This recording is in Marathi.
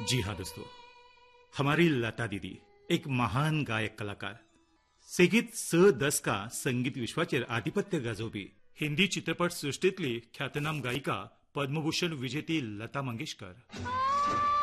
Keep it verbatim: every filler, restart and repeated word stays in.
जी हाँ दोस्तों, हमारी लता दीदी एक महान गायक कलाकार, सेगीत स दशका संगीत विश्वाचेर आधिपत्य गाजोवपी हिंदी चित्रपट सृष्टीतली ख्यातनाम गायिका पद्मभूषण विजेती लता मंगेशकर.